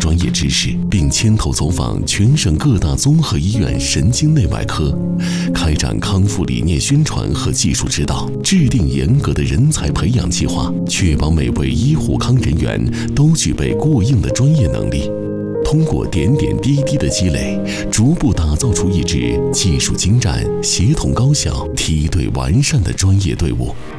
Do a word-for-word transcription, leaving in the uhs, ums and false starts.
专业知识，并牵头走访全省各大综合医院神经内外科，开展康复理念宣传和技术指导，制定严格的人才培养计划，确保每位医护康人员都具备过硬的专业能力。通过点点滴滴的积累，逐步打造出一支技术精湛、协同高效、梯队完善的专业队伍。